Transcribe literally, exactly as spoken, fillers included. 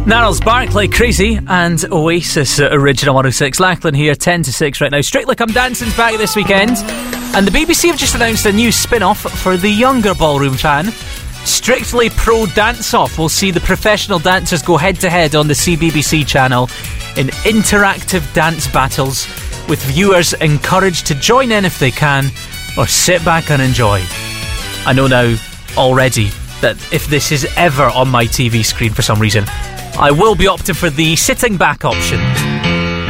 Gnarls Barclay, Crazy, and Oasis uh, Original one oh six. Lachlan here, ten to six right now. Strictly Come Dancing's back this weekend, and the B B C have just announced a new spin-off for the younger ballroom fan. Strictly Pro Dance Off will see the professional dancers go head-to-head on the C B B C channel in interactive dance battles, with viewers encouraged to join in if they can, or sit back and enjoy. I know now already that if this is ever on my T V screen for some reason, I will be opting for the sitting back option.